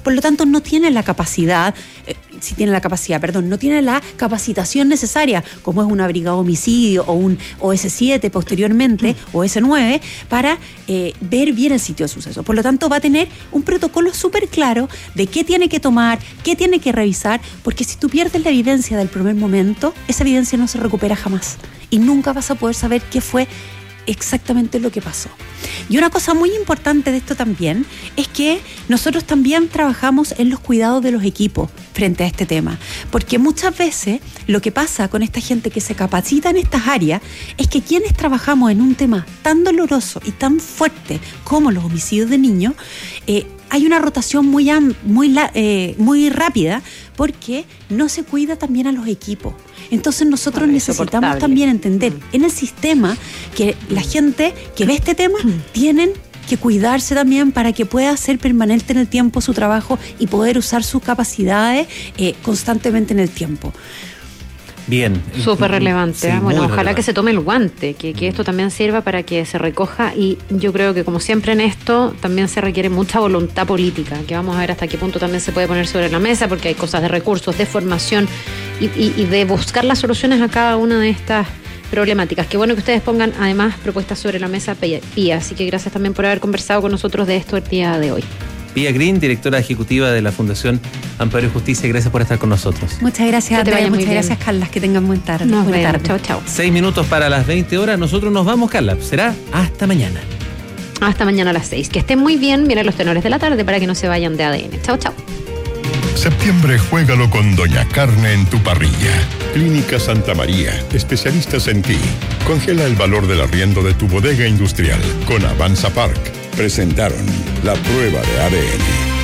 Por lo tanto, no tiene la capacidad, no tiene la capacitación necesaria, como es una brigada homicidio o un OS7 posteriormente, o S9, para ver bien el sitio de suceso. Por lo tanto, va a tener un protocolo súper claro de qué tiene que tomar, qué tiene que revisar, porque si tú pierdes la evidencia del primer momento, esa evidencia no se recupera jamás y nunca vas a poder saber qué fue exactamente lo que pasó. Y una cosa muy importante de esto también es que nosotros también trabajamos en los cuidados de los equipos frente a este tema, porque muchas veces lo que pasa con esta gente que se capacita en estas áreas es que quienes trabajamos en un tema tan doloroso y tan fuerte como los homicidios de niños, hay una rotación muy rápida, porque no se cuida también a los equipos. Entonces nosotros necesitamos también entender en el sistema que la gente que ve este tema tienen que cuidarse también para que pueda hacer permanente en el tiempo su trabajo y poder usar sus capacidades constantemente en el tiempo. Bien. Súper relevante. Sí, Bueno, ojalá relevante. que se tome el guante, que esto también sirva para que se recoja, y yo creo que como siempre en esto también se requiere mucha voluntad política, que vamos a ver hasta qué punto también se puede poner sobre la mesa, porque hay cosas de recursos, de formación y de buscar las soluciones a cada una de estas problemáticas. Qué bueno que ustedes pongan además propuestas sobre la mesa, Pía, así que gracias también por haber conversado con nosotros de esto el día de hoy. Pía Green, directora ejecutiva de la Fundación Amparo y Justicia, gracias por estar con nosotros. Muchas gracias, Andrea. Muchas gracias, Carla. Que tengan buena tarde. Nos vemos. Tarde. Chao. 6 minutos para las 20 horas. Nosotros nos vamos, Carla. Será hasta mañana. Hasta mañana a las 6. Que estén muy bien. Vienen los tenores de la tarde para que no se vayan de ADN. Chao. Septiembre, juégalo con Doña Carne en tu parrilla. Clínica Santa María, especialistas en ti. Congela el valor del arriendo de tu bodega industrial con Avanza Park. Presentaron la prueba de ADN.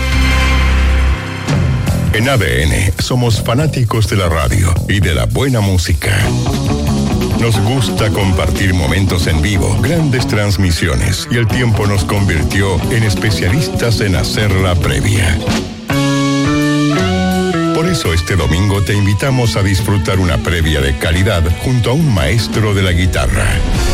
En ADN somos fanáticos de la radio y de la buena música. Nos gusta compartir momentos en vivo, grandes transmisiones, y el tiempo nos convirtió en especialistas en hacer la previa. Por eso este domingo te invitamos a disfrutar una previa de calidad junto a un maestro de la guitarra.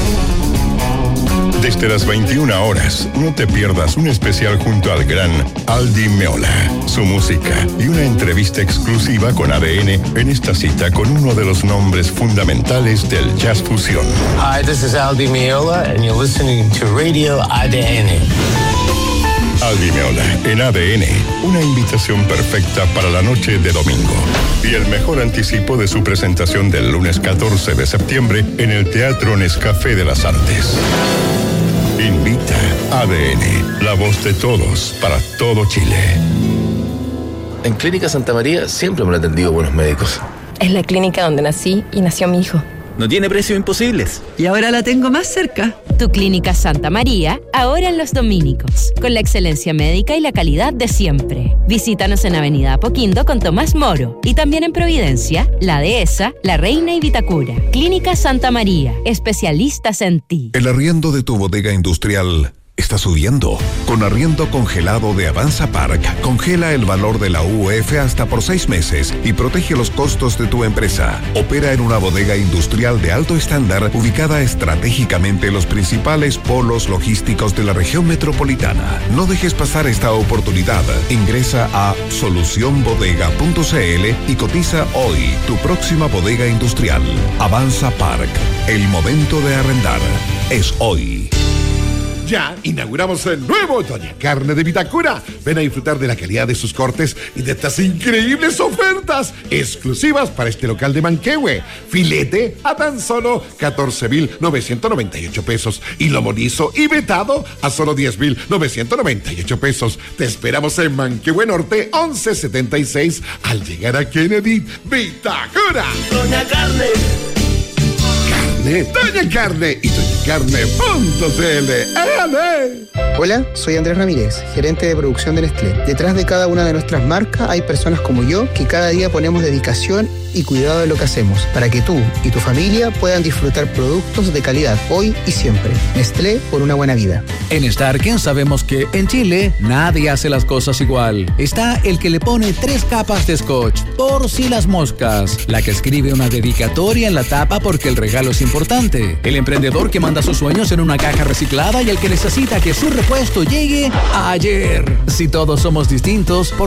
Desde las 21 horas, no te pierdas un especial junto al gran Aldi Meola, su música y una entrevista exclusiva con ADN en esta cita con uno de los nombres fundamentales del jazz fusión. Hi, this is Aldi Meola and you're listening to Radio ADN. Aldi Meola en ADN, una invitación perfecta para la noche de domingo. Y el mejor anticipo de su presentación del lunes 14 de septiembre en el Teatro Nescafé de las Artes. Invita ADN, la voz de todos para todo Chile. En Clínica Santa María siempre me han atendido buenos médicos. Es la clínica donde nací y nació mi hijo. No tiene precios imposibles. Y ahora la tengo más cerca. Tu Clínica Santa María, ahora en Los Dominicos, con la excelencia médica y la calidad de siempre. Visítanos en Avenida Apoquindo con Tomás Moro y también en Providencia, La Dehesa, La Reina y Vitacura. Clínica Santa María, especialistas en ti. El arriendo de tu bodega industrial está subiendo. Con arriendo congelado de Avanza Park, congela el valor de la UF hasta por 6 meses y protege los costos de tu empresa. Opera en una bodega industrial de alto estándar ubicada estratégicamente en los principales polos logísticos de la región metropolitana. No dejes pasar esta oportunidad. Ingresa a solucionbodega.cl y cotiza hoy tu próxima bodega industrial. Avanza Park. El momento de arrendar es hoy. Ya inauguramos el nuevo Doña Carne de Vitacura. Ven a disfrutar de la calidad de sus cortes y de estas increíbles ofertas exclusivas para este local de Manquehue. Filete a tan solo 14,998 pesos y lomo liso y vetado a solo 10,998 pesos. Te esperamos en Manquehue Norte 1176 al llegar a Kennedy, Vitacura. Doña Carne. Doña Carne y doñacarne.cl. Hola, soy Andrés Ramírez, gerente de producción de Nestlé. Detrás de cada una de nuestras marcas hay personas como yo que cada día ponemos dedicación y cuidado de lo que hacemos para que tú y tu familia puedan disfrutar productos de calidad hoy y siempre. Nestlé, por una buena vida. En Starken sabemos que en Chile nadie hace las cosas igual. Está el que le pone 3 capas de scotch por si las moscas, la que escribe una dedicatoria en la tapa porque el regalo es importante, el emprendedor que manda sus sueños en una caja reciclada y el que necesita que su repuesto llegue ayer. Si todos somos distintos,